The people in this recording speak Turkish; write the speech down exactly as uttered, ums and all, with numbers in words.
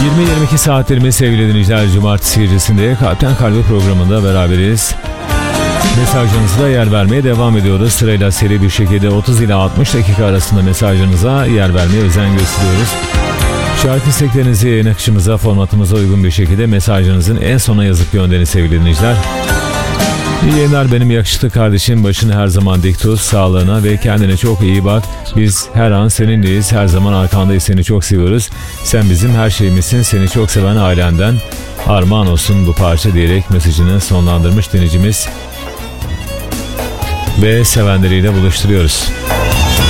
yirmi yirmi iki saatlerimiz sevgili dinleyiciler, cumartesi gecesinde Kalpten Kalbe programında beraberiz. Mesajlarınıza yer vermeye devam ediyoruz. Sırayla seri bir şekilde otuz ila altmış dakika arasında mesajlarınıza yer vermeye özen gösteriyoruz. Şarkı isteklerinizi yayın akışımıza, formatımıza uygun bir şekilde mesajlarınızın en sona yazıp gönderin sevgili dinleyiciler. İyi yayınlar benim yakışıklı kardeşim. Başını her zaman dik tut, sağlığına ve kendine çok iyi bak. Biz her an seninleyiz, her zaman arkandayız, seni çok seviyoruz. Sen bizim her şeyimizsin, seni çok seven ailenden armağan olsun bu parça diyerek mesajını sonlandırmış dinleyicimiz. Ve sevenleriyle buluşturuyoruz.